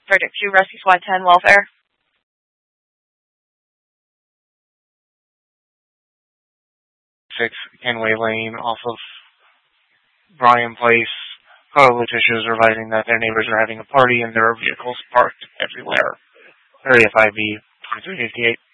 Verdict 2, Rescue Squad 10, welfare. Kenway Lane off of Bryan Place. Carla Letitia is revising that their neighbors are having a party and there are vehicles parked everywhere. Area 5B, 2358.